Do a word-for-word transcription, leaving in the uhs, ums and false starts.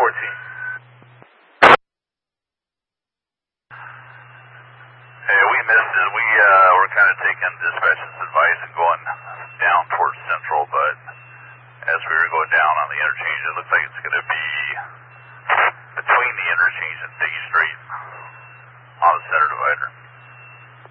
fourteen. Hey, we missed it. We uh, were kind of taking dispatch's advice and going down towards Central, but as we were going down on the interchange, it looked like